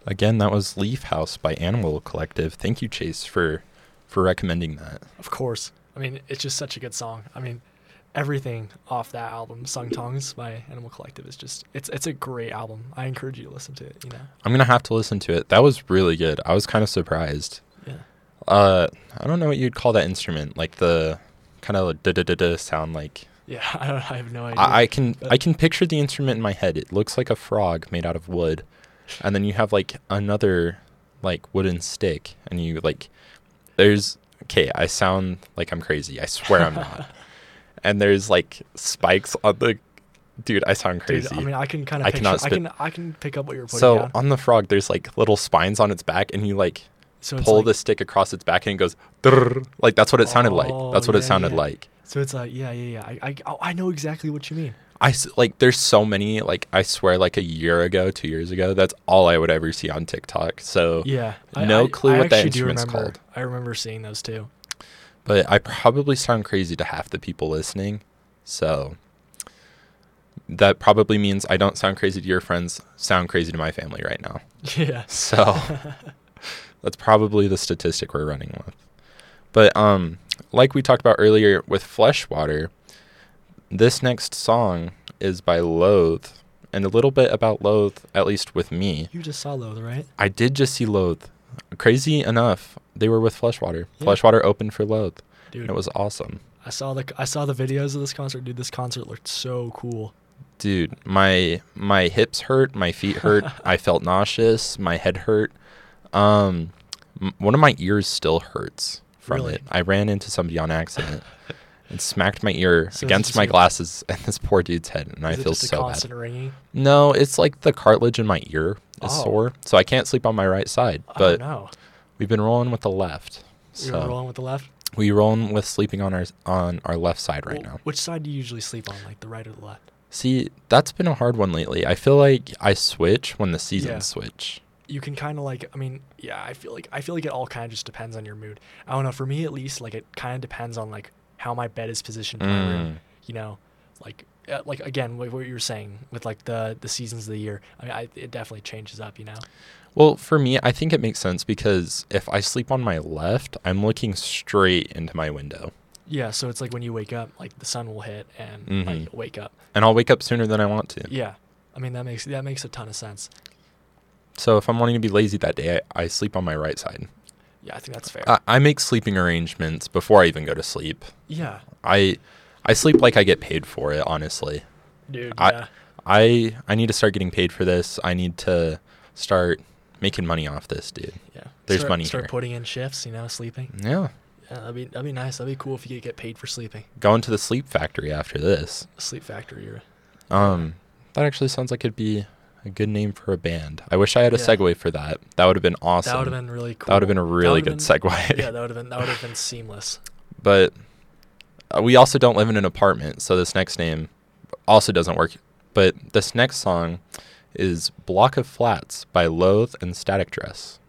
Again, that was Leaf House by Animal Collective. Thank you, Chase, for recommending that. Of course. I mean, it's just such a good song. I mean, everything off that album, Sung Tongs by Animal Collective, is just it's a great album. I encourage you to listen to it. I'm gonna have to listen to it. That was really good. I was kind of surprised. Yeah. I don't know what you'd call that instrument, like the kind of da sound like. Yeah, I have no idea. I can picture the instrument in my head. It looks like a frog made out of wood, and then you have like another like wooden stick, and you like there's okay. I sound like I'm crazy. I swear I'm not. And there's like spikes on the dude. I sound crazy. Dude, I mean, I can kind of I picture. cannot spit. I can pick up what you're putting So down. on the frog, there's like little spines on its back, and you like So it's pull like, the stick across its back, and it goes drrr, like that's what it sounded like. That's what it yeah, sounded yeah. like. So it's like yeah. I know exactly what you mean. Like there's so many, like I swear like a year ago, 2 years ago, that's all I would ever see on TikTok. So Yeah. no clue what that actually do instrument's remember, called. I remember seeing those too. But I probably sound crazy to half the people listening. So that probably means I don't sound crazy to your friends, sound crazy to my family right now. Yeah. So that's probably the statistic we're running with. But like we talked about earlier with Fleshwater, this next song is by Loathe. And a little bit about Loathe, at least with me. You just saw Loathe, right? I did just see Loathe. Crazy enough, they were with Fleshwater. Yeah. Fleshwater opened for Loathe. Dude, And it was awesome. I saw the videos of this concert. Dude, this concert looked so cool. Dude, my hips hurt, my feet hurt. I felt nauseous, my head hurt. One of my ears still hurts from Really? it. I ran into somebody on accident and smacked my ear So is it against just my like- glasses and this poor dude's head, and I Is it feel just a so bad. constant ringing? No, it's like the cartilage in my ear is Oh. sore, so I can't sleep on my right side. But oh no, we've been rolling with the left. you're So rolling with the left. we rolling with sleeping on our left side right Well, now. Which side do you usually sleep on, like the right or the left? See, that's been a hard one lately. I feel like I switch when the seasons Yeah. switch. You can kind of like, I mean, yeah, I feel like it all kind of just depends on your mood. I don't know. For me, at least, like it kind of depends on like how my bed is positioned in my room. You know, like again, what you were saying with like the seasons of the year. I mean, it definitely changes up. You know. Well, for me, I think it makes sense because if I sleep on my left, I'm looking straight into my window. Yeah. So it's like when you wake up, like the sun will hit and like you'll wake up. And I'll wake up sooner than I want to. Yeah. I mean, that makes a ton of sense. So if I'm wanting to be lazy that day, I sleep on my right side. Yeah, I think that's fair. I make sleeping arrangements before I even go to sleep. Yeah. I sleep like I get paid for it, honestly. Dude, I- yeah. I need to start getting paid for this. I need to start making money off this, dude. Yeah. There's start, money Start here. Putting in shifts, you know, sleeping. Yeah. Yeah, that'd be nice. That'd be cool if you could get paid for sleeping. Going to the sleep factory after this. Sleep Factory. That actually sounds like it'd be a good name for a band. I wish I had a Yeah. segue for that. That would have been awesome. That would have been really cool. That would have been a really good segue. Yeah, that would have been seamless. But we also don't live in an apartment, so this next name also doesn't work. But this next song is Block of Flats by Loathe and Static Dress.